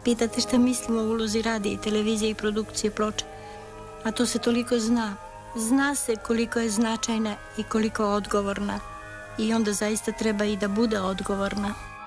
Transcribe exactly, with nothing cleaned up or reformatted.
pitate šta mislim o ulozi radija i televizije i produkcije ploča, a to se toliko zna. Zna se koliko je značajna i koliko odgovorna i onda zaista treba i da bude odgovorna.